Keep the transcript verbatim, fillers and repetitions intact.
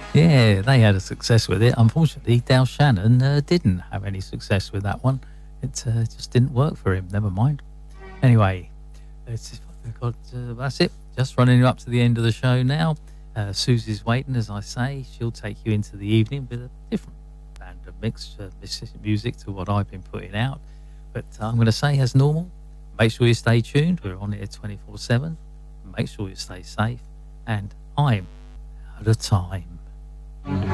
Yeah, they had a success with it. Unfortunately, Dale Shannon uh, didn't have any success with that one. It uh, just didn't work for him. Never mind. Anyway, it's got, uh, that's it. Just running up to the end of the show now. Uh, Susie's waiting, as I say. She'll take you into the evening with a different band of mix, uh, music to what I've been putting out. But uh, I'm going to say, as normal, make sure you stay tuned. We're on here twenty-four seven. Make sure you stay safe. And I'm out of time.